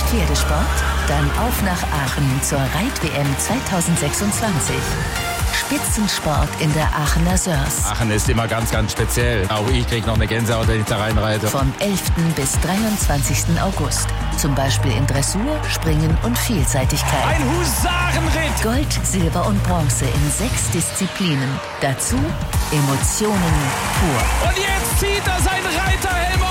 Pferdesport? Dann auf nach Aachen zur Reit-WM 2026. Spitzensport in der Aachener Sörs. Aachen ist immer ganz, ganz speziell. Auch ich kriege noch eine Gänsehaut, wenn ich da reinreite. Vom 11. bis 23. August. Zum Beispiel in Dressur, Springen und Vielseitigkeit. Ein Husarenritt! Gold, Silber und Bronze in 6 Disziplinen. Dazu Emotionen pur. Und jetzt zieht er sein Reiterhemd